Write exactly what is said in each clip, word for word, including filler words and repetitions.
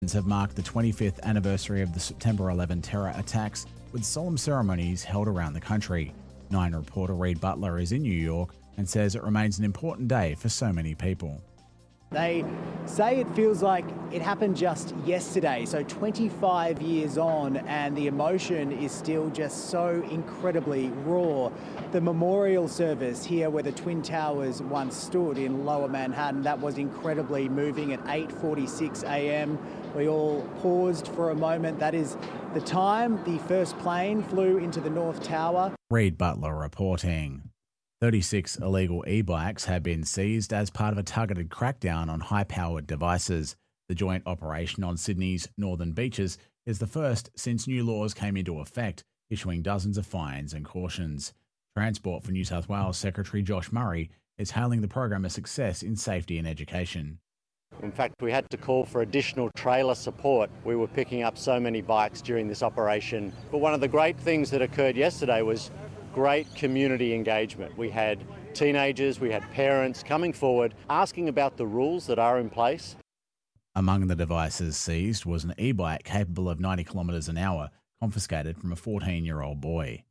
have marked the twenty-fifth anniversary of the September eleventh terror attacks with solemn ceremonies held around the country. Nine reporter Reed Butler is in New York and says it remains an important day for so many people. They say it feels like it happened just yesterday, so twenty-five years on, and the emotion is still just so incredibly raw. The memorial service here where the Twin Towers once stood in Lower Manhattan, that was incredibly moving at eight forty-six a.m. We all paused for a moment. That is the time the first plane flew into the North Tower. Reed Butler reporting. thirty-six illegal e-bikes have been seized as part of a targeted crackdown on high-powered devices. The joint operation on Sydney's northern beaches is the first since new laws came into effect, issuing dozens of fines and cautions. Transport for New South Wales Secretary Josh Murray is hailing the program a success in safety and education. In fact, we had to call for additional trailer support. We were picking up so many bikes during this operation. But one of the great things that occurred yesterday was great community engagement. We had teenagers, we had parents coming forward, asking about the rules that are in place. Among the devices seized was an e-bike capable of ninety kilometres an hour, confiscated from a fourteen-year-old boy.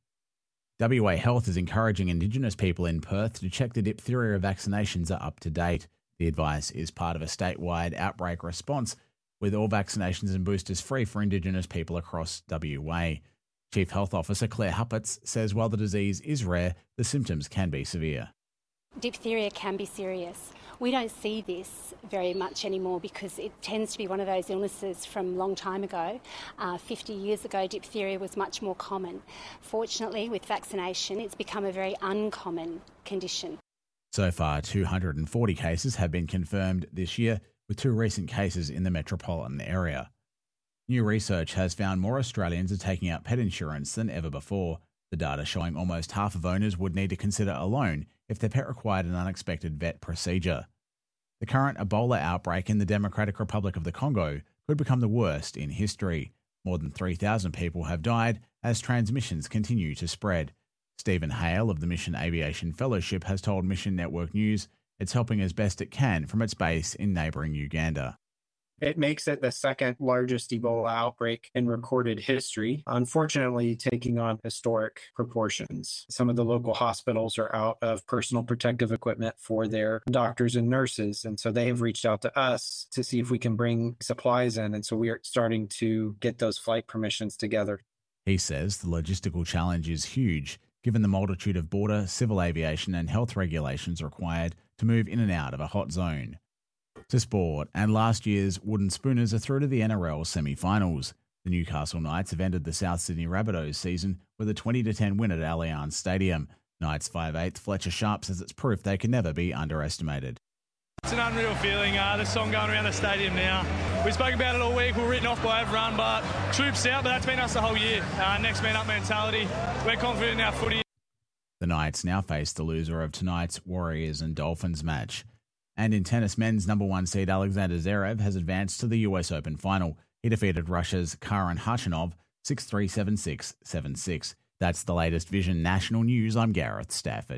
W A Health is encouraging Indigenous people in Perth to check the diphtheria vaccinations are up to date. The advice is part of a statewide outbreak response, with all vaccinations and boosters free for Indigenous people across W A. Chief Health Officer Claire Huppatz says while the disease is rare, the symptoms can be severe. Diphtheria can be serious. We don't see this very much anymore because it tends to be one of those illnesses from a long time ago. Uh, fifty years ago, diphtheria was much more common. Fortunately, with vaccination, it's become a very uncommon condition. So far, two hundred forty cases have been confirmed this year, with two recent cases in the metropolitan area. New research has found more Australians are taking out pet insurance than ever before, the data showing almost half of owners would need to consider a loan if their pet required an unexpected vet procedure. The current Ebola outbreak in the Democratic Republic of the Congo could become the worst in history. More than three thousand people have died as transmissions continue to spread. Stephen Hale of the Mission Aviation Fellowship has told Mission Network News it's helping as best it can from its base in neighbouring Uganda. It makes it the second largest Ebola outbreak in recorded history, unfortunately taking on historic proportions. Some of the local hospitals are out of personal protective equipment for their doctors and nurses, and so they have reached out to us to see if we can bring supplies in, and so we are starting to get those flight permissions together. He says the logistical challenge is huge, given the multitude of border, civil aviation and health regulations required to move in and out of a hot zone. To sport, and last year's Wooden Spooners are through to the N R L semi-finals. The Newcastle Knights have ended the South Sydney Rabbitohs season with a twenty to ten win at Allianz Stadium. Knights five eighth Fletcher Sharp says it's proof they can never be underestimated. It's an unreal feeling, uh, the song going around the stadium now. We spoke about it all week, we're written off by everyone, but troops out, but that's been us the whole year. Uh, next man up mentality, we're confident in our footy. The Knights now face the loser of tonight's Warriors and Dolphins match. And in tennis, men's number one seed Alexander Zverev has advanced to the U S Open final. He defeated Russia's Karen Khachanov six three, seven six, seven six. That's the latest Vision National News. I'm Gareth Stafford.